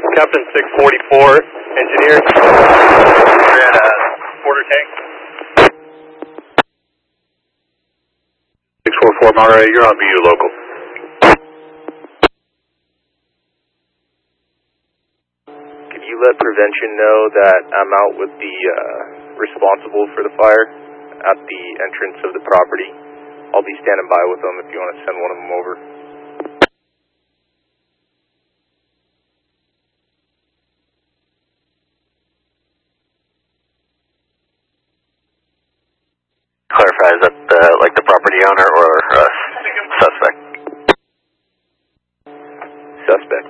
Captain 644, engineer. We're at a quarter tank. 644 Monterey, you're on BU local. Can you let prevention know that I'm out with the responsible for the fire at the entrance of the property? I'll be standing by with them if you want to send one of them over. Clarify, is that like the property owner or suspect? Suspect.